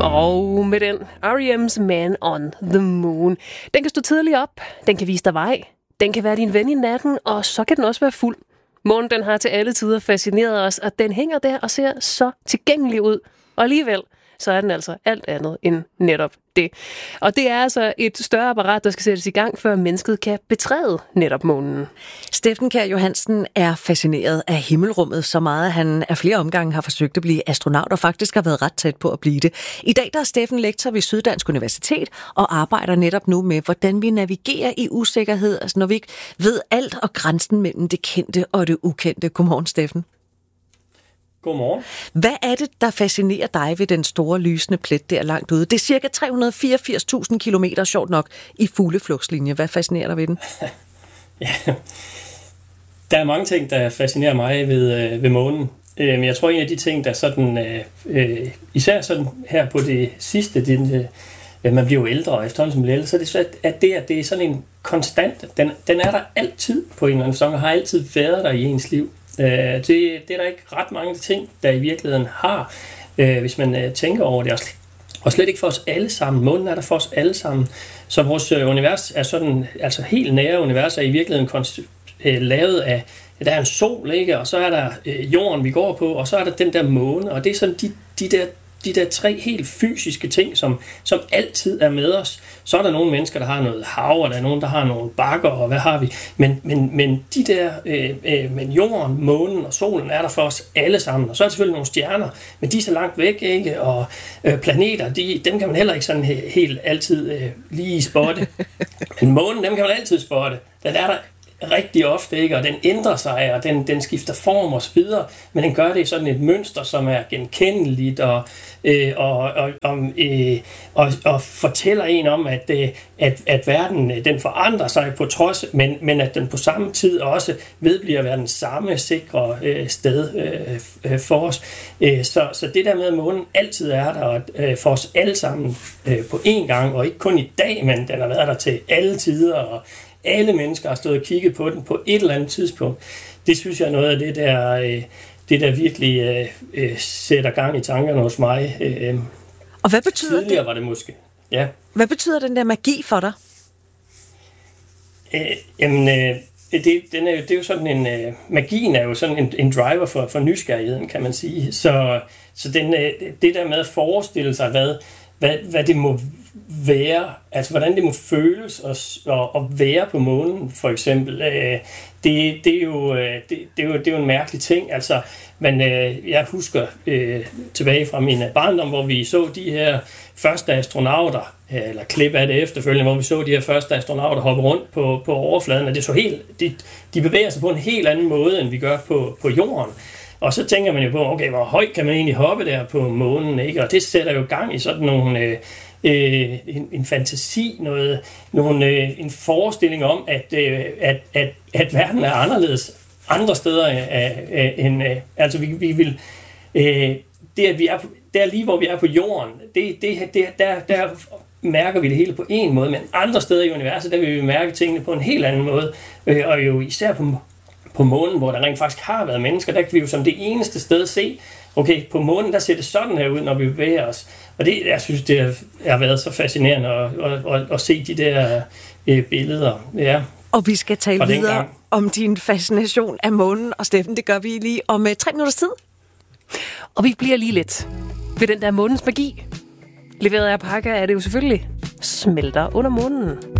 Og med den R.E.M's Man on the Moon. Den kan stå tidligt op, den kan vise dig vej, den kan være din ven i natten, og så kan den også være fuld. Månen den har til alle tider fascineret os, og den hænger der og ser så tilgængelig ud. Og alligevel, så er den altså alt andet end netop det. Og det er altså et større apparat, der skal sættes i gang, før mennesket kan betræde netop månen. Steffen Kjær Johansen er fascineret af himmelrummet så meget, at han af flere omgange har forsøgt at blive astronaut, og faktisk har været ret tæt på at blive det. I dag der er Steffen lektor ved Syddansk Universitet og arbejder netop nu med, hvordan vi navigerer i usikkerhed, altså når vi ikke ved alt og grænsen mellem det kendte og det ukendte. Godmorgen, Steffen. Godmorgen. Hvad er det, der fascinerer dig ved den store lysende plet der langt ude? Det er cirka 384.000 kilometer, sjovt nok, i fugleflugtslinje. Hvad fascinerer dig ved den? Ja, der er mange ting, der fascinerer mig ved månen. Men jeg tror, en af de ting, der sådan, især sådan her på det sidste, man bliver jo ældre, og efterhånden som bliver ældre, så er det så, at det er sådan en konstant. Den er der altid på en eller anden facon, og har altid været der i ens liv. Det er der ikke ret mange ting, der i virkeligheden har, hvis man tænker over det. Og slet ikke for os alle sammen. Månen er der for os alle sammen. Så vores univers er sådan, altså helt nære univers er i virkeligheden lavet af, der er en sol, ikke? Og så er der jorden, vi går på, og så er der den der måne, og det er sådan de der tre helt fysiske ting, som altid er med os. Så er der nogle mennesker, der har noget hav, og der er nogen, der har nogle bakker, og hvad har vi. Men de der, men jorden, månen og solen er der for os alle sammen. Og så er der selvfølgelig nogle stjerner, men de er så langt væk, ikke? Og planeter, dem kan man heller ikke sådan helt altid lige spotte. Men månen, dem kan man altid spotte. Den er der rigtig ofte, ikke? Og den ændrer sig, og den skifter form og så videre, men den gør det i sådan et mønster, som er genkendeligt og fortæller en om, at verden den forandrer sig på trods, men at den på samme tid også vedbliver at være den samme sikre sted for os. Så det der med, at månen altid er der for os alle sammen på én gang, og ikke kun i dag, men den har været der til alle tider, og alle mennesker har stået og kigget på den på et eller andet tidspunkt. Det synes jeg er noget af det der virkelig sætter gang i tankerne hos mig. Og hvad betyder tidligere det? Var det måske. Ja. Hvad betyder den der magi for dig? Det er jo sådan en magien er jo sådan en driver for nysgerrigheden, kan man sige. Så det der med at forestille sig hvad det må være, altså hvordan det må føles at være på månen, for eksempel. Det er jo en mærkelig ting. Altså, men jeg husker tilbage fra min barndom, hvor vi så de her første astronauter, eller klip af det efterfølgende, hvor vi så de her første astronauter hoppe rundt på overfladen, og det så helt, de bevæger sig på en helt anden måde, end vi gør på jorden. Og så tænker man jo på, okay, hvor højt kan man egentlig hoppe der på månen, ikke? Og det sætter jo gang i sådan nogle en fantasi, en forestilling om, at verden er anderledes andre steder end altså vi vil det at vi er der lige hvor vi er på jorden, der mærker vi det hele på en måde, men andre steder i universet, der vil vi mærke tingene på en helt anden måde, og jo især på månen, hvor der rent faktisk har været mennesker, der kan vi jo som det eneste sted se, okay, på månen, der ser det sådan her ud, når vi bevæger os. Og det, jeg synes, det har været så fascinerende at se de der billeder. Ja. Og vi skal tale videre om din fascination af månen, og Steffen, det gør vi lige om 3 minutters tid. Og vi bliver lige lidt ved den der månens magi. Leveret af Parker er det jo selvfølgelig smelter under månen.